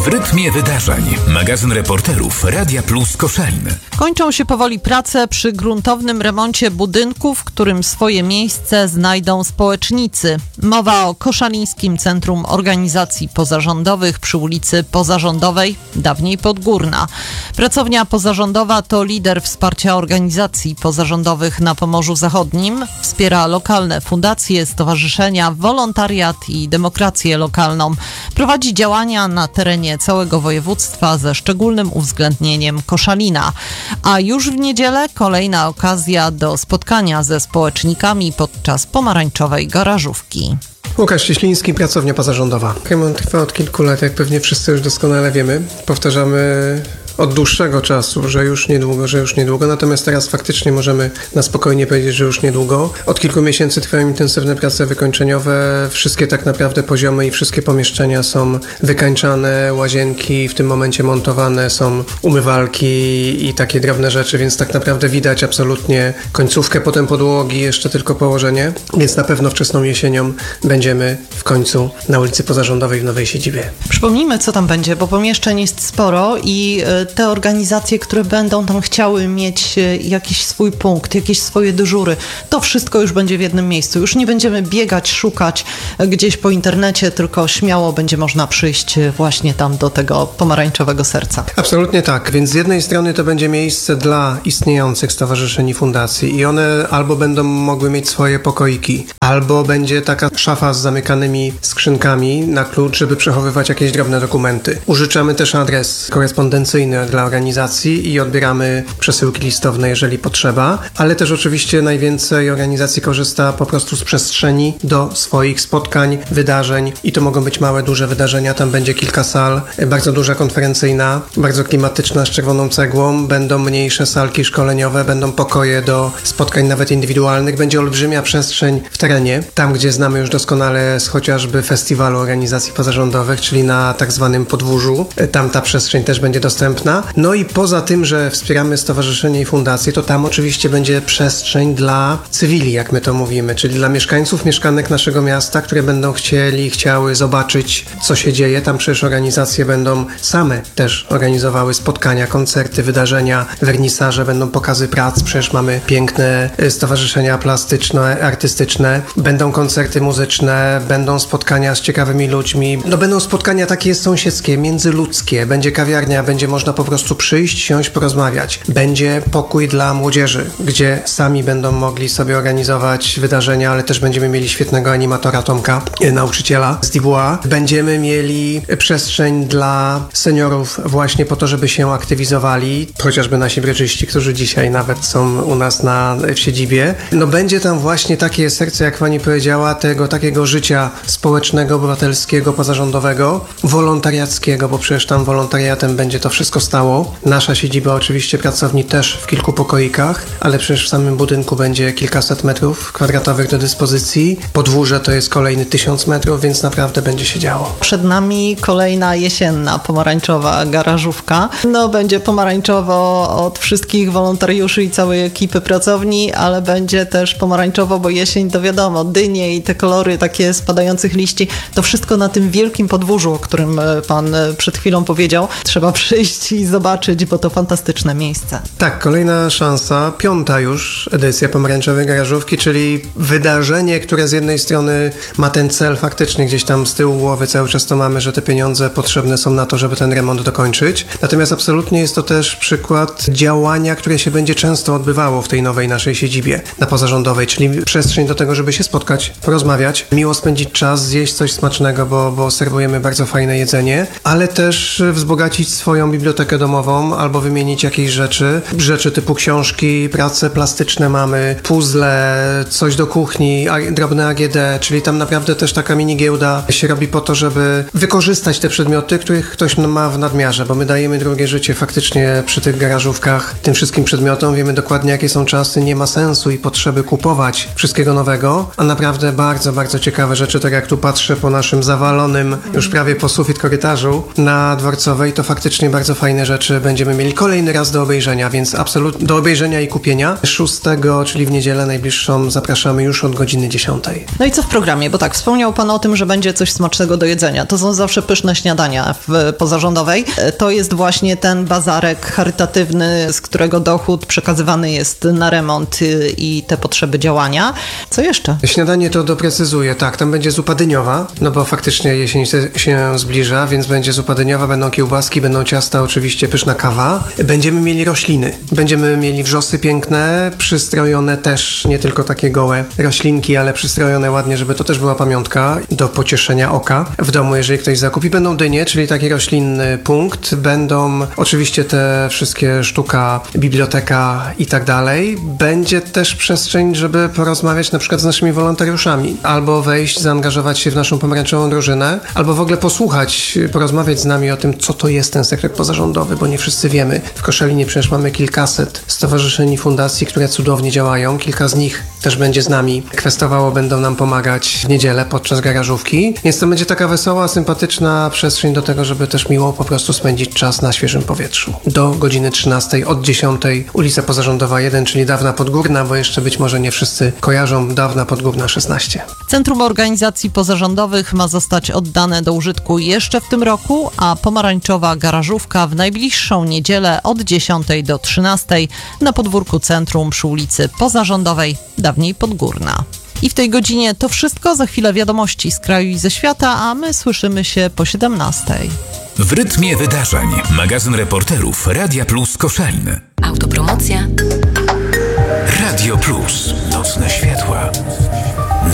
W rytmie wydarzeń. Magazyn reporterów Radia Plus Koszalin. Kończą się powoli prace przy gruntownym remoncie budynku, w którym swoje miejsce znajdą społecznicy. Mowa o Koszalińskim Centrum Organizacji Pozarządowych przy ulicy Pozarządowej, dawniej Podgórna. Pracownia pozarządowa to lider wsparcia organizacji pozarządowych na Pomorzu Zachodnim. Wspiera lokalne fundacje, stowarzyszenia, wolontariat i demokrację lokalną. Prowadzi działania na terenie całego województwa ze szczególnym uwzględnieniem Koszalina. A już w niedzielę kolejna okazja do spotkania ze społecznikami podczas pomarańczowej garażówki. Łukasz Cieśliński, pracownia pozarządowa. Remont trwa od kilku lat, jak pewnie wszyscy już doskonale wiemy. Powtarzamy od dłuższego czasu, że już niedługo, natomiast teraz faktycznie możemy na spokojnie powiedzieć, że już niedługo. Od kilku miesięcy trwają intensywne prace wykończeniowe, wszystkie tak naprawdę poziomy i wszystkie pomieszczenia są wykańczane, łazienki w tym momencie montowane, są umywalki i takie drobne rzeczy, więc tak naprawdę widać absolutnie końcówkę, potem podłogi, jeszcze tylko położenie, więc na pewno wczesną jesienią będziemy w końcu na ulicy Pozarządowej w nowej siedzibie. Przypomnijmy, co tam będzie, bo pomieszczeń jest sporo i te organizacje, które będą tam chciały mieć jakiś swój punkt, jakieś swoje dyżury, to wszystko już będzie w jednym miejscu. Już nie będziemy biegać, szukać gdzieś po internecie, tylko śmiało będzie można przyjść właśnie tam do tego pomarańczowego serca. Absolutnie tak, więc z jednej strony to będzie miejsce dla istniejących stowarzyszeń i fundacji i one albo będą mogły mieć swoje pokoiki, albo będzie taka szafa z zamykanymi skrzynkami na klucz, żeby przechowywać jakieś drobne dokumenty. Użyczamy też adres korespondencyjny dla organizacji i odbieramy przesyłki listowne, jeżeli potrzeba, ale też oczywiście najwięcej organizacji korzysta po prostu z przestrzeni do swoich spotkań, wydarzeń i to mogą być małe, duże wydarzenia, tam będzie kilka sal, bardzo duża konferencyjna, bardzo klimatyczna z czerwoną cegłą, będą mniejsze salki szkoleniowe, będą pokoje do spotkań nawet indywidualnych, będzie olbrzymia przestrzeń w terenie, tam gdzie znamy już doskonale z chociażby festiwalu organizacji pozarządowych, czyli na tak zwanym podwórzu, tam ta przestrzeń też będzie dostępna. No i poza tym, że wspieramy stowarzyszenie i fundacje, to tam oczywiście będzie przestrzeń dla cywili, jak my to mówimy, czyli dla mieszkańców, mieszkanek naszego miasta, które będą chciały zobaczyć, co się dzieje. Tam przecież organizacje będą same też organizowały spotkania, koncerty, wydarzenia, wernisaże, będą pokazy prac, przecież mamy piękne stowarzyszenia plastyczne, artystyczne, będą koncerty muzyczne, będą spotkania z ciekawymi ludźmi, no będą spotkania takie sąsiedzkie, międzyludzkie, będzie kawiarnia, będzie można po prostu przyjść, siąść, porozmawiać. Będzie pokój dla młodzieży, gdzie sami będą mogli sobie organizować wydarzenia, ale też będziemy mieli świetnego animatora Tomka, nauczyciela z DWA. Będziemy mieli przestrzeń dla seniorów właśnie po to, żeby się aktywizowali, chociażby nasi brydżyści, którzy dzisiaj nawet są u nas w siedzibie. No będzie tam właśnie takie serce, jak pani powiedziała, tego takiego życia społecznego, obywatelskiego, pozarządowego, wolontariackiego, bo przecież tam wolontariatem będzie to wszystko stało. Nasza siedziba oczywiście pracowni też w kilku pokoikach, ale przecież w samym budynku będzie kilkaset metrów kwadratowych do dyspozycji. Podwórze to jest kolejny 1000 metrów, więc naprawdę będzie się działo. Przed nami kolejna jesienna pomarańczowa garażówka. No będzie pomarańczowo od wszystkich wolontariuszy i całej ekipy pracowni, ale będzie też pomarańczowo, bo jesień to wiadomo, dynie i te kolory takie spadających liści, to wszystko na tym wielkim podwórzu, o którym pan przed chwilą powiedział. Trzeba przyjść i zobaczyć, bo to fantastyczne miejsce. Tak, kolejna szansa, 5. już edycja pomarańczowej garażówki, czyli wydarzenie, które z jednej strony ma ten cel faktycznie gdzieś tam z tyłu głowy cały czas to mamy, że te pieniądze potrzebne są na to, żeby ten remont dokończyć. Natomiast absolutnie jest to też przykład działania, które się będzie często odbywało w tej nowej naszej siedzibie na pozarządowej, czyli przestrzeń do tego, żeby się spotkać, porozmawiać, miło spędzić czas, zjeść coś smacznego, bo serwujemy bardzo fajne jedzenie, ale też wzbogacić swoją bibliotekę domową albo wymienić jakieś rzeczy typu książki, prace plastyczne mamy, puzzle, coś do kuchni, drobne AGD, czyli tam naprawdę też taka mini giełda się robi po to, żeby wykorzystać te przedmioty, których ktoś ma w nadmiarze, bo my dajemy drugie życie faktycznie przy tych garażówkach tym wszystkim przedmiotom, wiemy dokładnie jakie są czasy, nie ma sensu i potrzeby kupować wszystkiego nowego, a naprawdę bardzo, bardzo ciekawe rzeczy, tak jak tu patrzę po naszym zawalonym już prawie po sufit korytarzu na Dworcowej, to faktycznie bardzo fajnie fajne rzeczy będziemy mieli kolejny raz do obejrzenia, więc absolutnie do obejrzenia i kupienia. 6, czyli w niedzielę najbliższą, zapraszamy już od godziny 10. No i co w programie? Bo tak, wspomniał Pan o tym, że będzie coś smacznego do jedzenia. To są zawsze pyszne śniadania w Pozarządowej. To jest właśnie ten bazarek charytatywny, z którego dochód przekazywany jest na remont i te potrzeby działania. Co jeszcze? Śniadanie to doprecyzuję, tak, tam będzie zupa dyniowa, no bo faktycznie jesień się zbliża, więc będzie zupa dyniowa, będą kiełbaski, będą ciasta, oczywiście pyszna kawa. Będziemy mieli rośliny, będziemy mieli wrzosy piękne, przystrojone też, nie tylko takie gołe roślinki, ale przystrojone ładnie, żeby to też była pamiątka do pocieszenia oka w domu, jeżeli ktoś zakupi. Będą dynie, czyli taki roślinny punkt, będą oczywiście te wszystkie sztuka, biblioteka i tak dalej. Będzie też przestrzeń, żeby porozmawiać na przykład z naszymi wolontariuszami, albo wejść, zaangażować się w naszą pomarańczową drużynę, albo w ogóle posłuchać, porozmawiać z nami o tym, co to jest ten sekret pozarządowy, bo nie wszyscy wiemy. W Koszalinie przecież mamy kilkaset stowarzyszeń i fundacji, które cudownie działają. Kilka z nich też będzie z nami kwestowało, będą nam pomagać w niedzielę podczas garażówki. Więc to będzie taka wesoła, sympatyczna przestrzeń do tego, żeby też miło po prostu spędzić czas na świeżym powietrzu. Do godziny 13, od 10, ulica Pozarządowa 1, czyli Dawna Podgórna, bo jeszcze być może nie wszyscy kojarzą, Dawna Podgórna 16. Centrum Organizacji Pozarządowych ma zostać oddane do użytku jeszcze w tym roku, a pomarańczowa garażówka w najbliższą niedzielę od 10 do 13 na podwórku centrum przy ulicy Pozarządowej, dawniej Podgórna. I w tej godzinie to wszystko. Za chwilę wiadomości z kraju i ze świata, a my słyszymy się po 17. W rytmie wydarzeń. Magazyn reporterów Radia Plus Koszalin. Autopromocja. Radio Plus. Nocne światła.